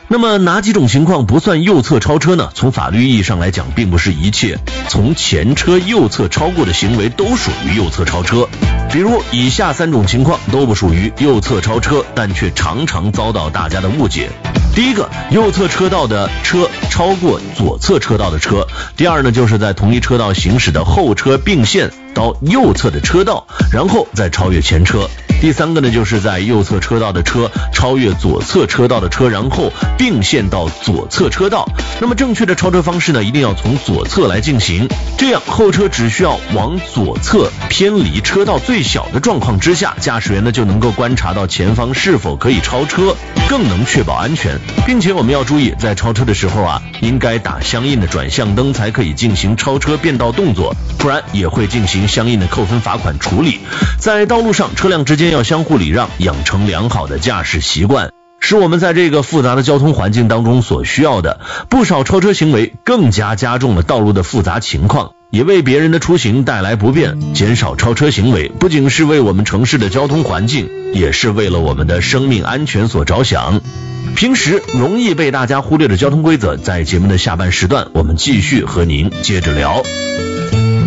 那么哪几种情况不算右侧超车呢？从法律意义上来讲，并不是一切从前车右侧超过的行为都属于右侧超车。比如以下3种情况都不属于右侧超车，但却常常遭到大家的误解。第一个，右侧车道的车超过左侧车道的车。第二呢，就是在同一车道行驶的后车并线到右侧的车道，然后再超越前车。第三个呢，就是在右侧车道的车超越左侧车道的车，然后并线到左侧车道。那么正确的超车方式呢，一定要从左侧来进行，这样后车只需要往左侧偏离车道最小的状况之下，驾驶员呢就能够观察到前方是否可以超车，更能确保安全。并且我们要注意，在超车的时候应该打相应的转向灯，才可以进行超车变道动作，不然也会进行相应的扣分罚款处理。在道路上，车辆之间要相互礼让，养成良好的驾驶习惯，是我们在这个复杂的交通环境当中所需要的。不少超车行为更加加重了道路的复杂情况，也为别人的出行带来不便。减少超车行为不仅是为我们城市的交通环境，也是为了我们的生命安全所着想。平时容易被大家忽略的交通规则，在节目的下半时段我们继续和您接着聊。